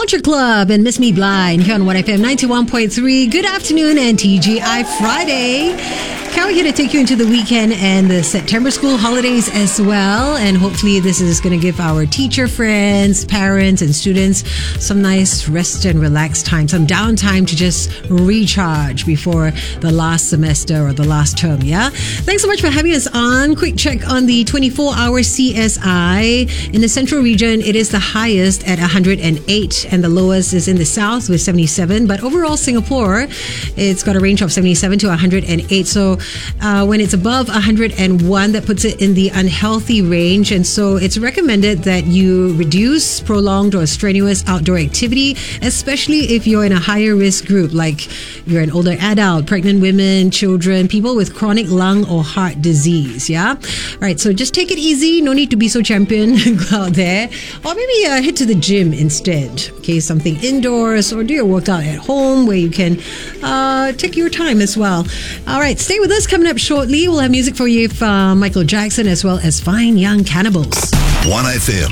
Culture Club and Miss Me Blind here on 1FM 91.3. Good afternoon and TGI Friday. Cal here to take you into the weekend and the September school holidays as well. And hopefully this is going to give our teacher friends, parents and students some nice rest and relaxed time, some downtime to just recharge before the last semester or the last term, yeah? Thanks so much for having us on. Quick check on the 24-hour CSI. In the central region, it is the highest at 108 and the lowest is in the south with 77. But overall, Singapore, it's got a range of 77 to 108. So when it's above 101, that puts it in the unhealthy range. And so it's recommended that you reduce prolonged or strenuous outdoor activity, especially if you're in a higher risk group, like you're an older adult, pregnant women, children, people with chronic lung or heart disease. Yeah. All right. So just take it easy. No need to be so champion. Go out there. Or maybe head to the gym instead. Okay. Something indoors, or do your workout at home where you can take your time as well. All right. Stay with us. Coming up shortly, we'll have music for you from Michael Jackson as well as Fine Young Cannibals. 1FM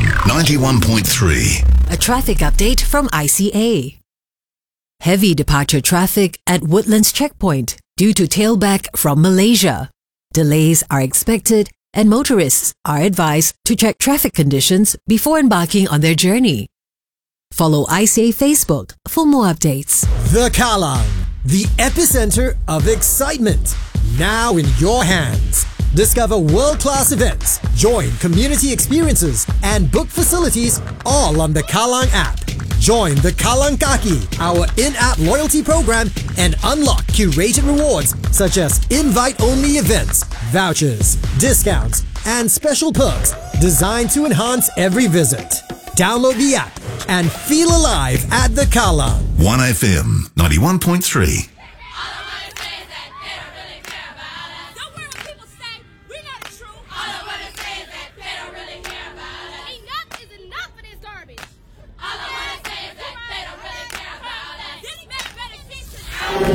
91.3. A traffic update from ICA. Heavy departure traffic at Woodlands Checkpoint due to tailback from Malaysia. Delays are expected and motorists are advised to check traffic conditions before embarking on their journey. Follow ICA Facebook for more updates. The Kallang, the epicenter of excitement, now in your hands. Discover world-class events, join community experiences, and book facilities all on the Kallang app. Join the Kallang Kaki, our in-app loyalty program, and unlock curated rewards such as invite-only events, vouchers, discounts, and special perks designed to enhance every visit. Download the app and feel alive at the Kallang. 1FM 91.3.